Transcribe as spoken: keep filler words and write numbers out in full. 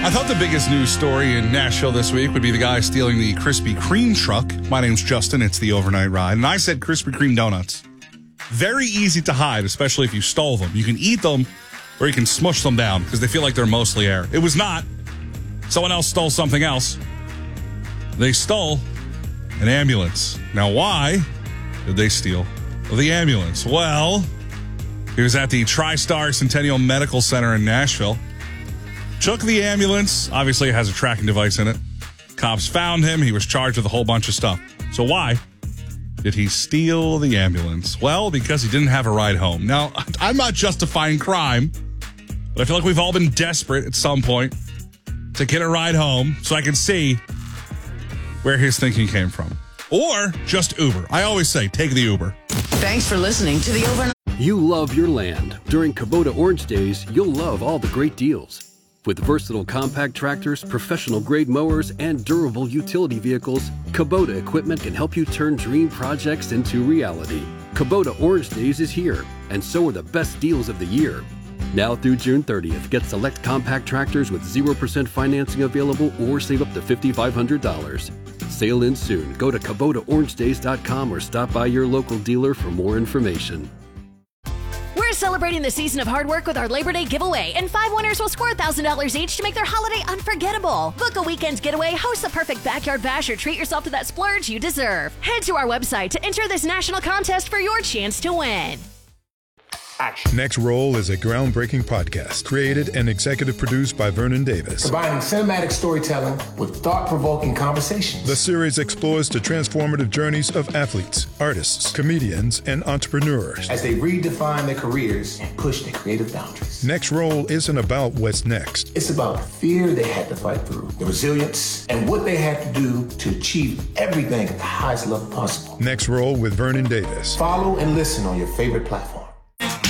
I thought the biggest news story in Nashville this week would be the guy stealing the Krispy Kreme truck. My name's Justin. It's the Overnight Ride. And I said Krispy Kreme donuts. Very easy to hide, especially if you stole them. You can eat them or you can smush them down because they feel like they're mostly air. It was not. Someone else stole something else. They stole an ambulance. Now, why did they steal the ambulance? Well, he was at the TriStar Centennial Medical Center in Nashville. Took the ambulance. Obviously, it has a tracking device in it. Cops found him. He was charged with a whole bunch of stuff. So why did he steal the ambulance? Well, because he didn't have a ride home. Now, I'm not justifying crime, but I feel like we've all been desperate at some point to get a ride home, so I can see where his thinking came from. Or just Uber. I always say, take the Uber. Thanks for listening to the Overnight. You love your land. During Kubota Orange Days, you'll love all the great deals. With versatile compact tractors, professional-grade mowers, and durable utility vehicles, Kubota equipment can help you turn dream projects into reality. Kubota Orange Days is here, and so are the best deals of the year. Now through June thirtieth, get select compact tractors with zero percent financing available or save up to five thousand five hundred dollars. Sale ends soon. Go to Kubota Orange Days dot com or stop by your local dealer for more information. We're celebrating the season of hard work with our Labor Day giveaway, and five winners will score one thousand dollars each to make their holiday unforgettable. Book a weekend getaway, host the perfect backyard bash, or treat yourself to that splurge you deserve. Head to our website to enter this national contest for your chance to win. Action. Next Roll is a groundbreaking podcast created and executive produced by Vernon Davis. Combining cinematic storytelling with thought-provoking conversations. The series explores the transformative journeys of athletes, artists, comedians, and entrepreneurs as they redefine their careers and push their creative boundaries. Next Roll isn't about what's next. It's about the fear they had to fight through, the resilience, and what they had to do to achieve everything at the highest level possible. Next Roll with Vernon Davis. Follow and listen on your favorite platform.